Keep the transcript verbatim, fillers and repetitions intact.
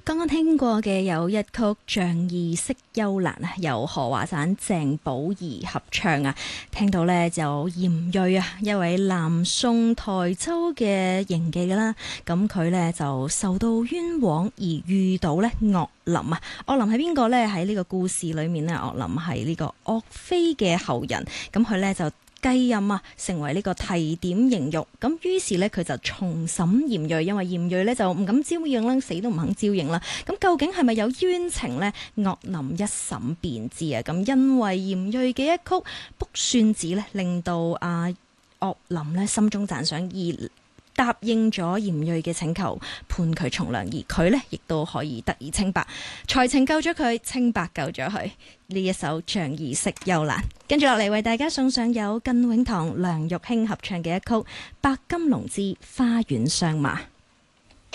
剛剛聽過嘅有一曲《仗義釋幽蘭》啊，由何華山、鄭寶儀合唱啊。聽到呢就嚴鋭啊，一位南宋台州嘅營妓㗎啦。咁佢呢就受到冤枉而遇到呢岳林啊。岳林係邊個呢？喺呢個故事裏面呢，岳林係呢個岳飛嘅後人。咁佢呢就繼任啊，成為呢個提點刑獄，咁於是呢，佢就重審嚴鋭，因為嚴鋭呢就唔敢招認啦，死都唔肯招認啦。咁究竟係咪有冤情呢？岳林一審便知啊！咁因為嚴鋭嘅一曲《卜算子》呢，令到阿岳林呢心中讚賞而答應咗嚴鋭嘅請求，判佢從良，而佢呢亦都可以得以清白，才情救咗佢，清白救咗佢。呢一首《仗義釋幽蘭》，跟住落嚟為大家送上有靳永堂、梁玉卿合唱嘅一曲《白金龍之花園相罵》。